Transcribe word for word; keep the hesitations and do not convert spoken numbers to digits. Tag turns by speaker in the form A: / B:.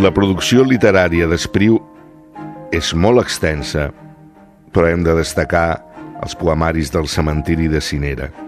A: La producció literària d'Espriu és molt extensa, però hem de destacar els poemaris del cementiri de Cinera.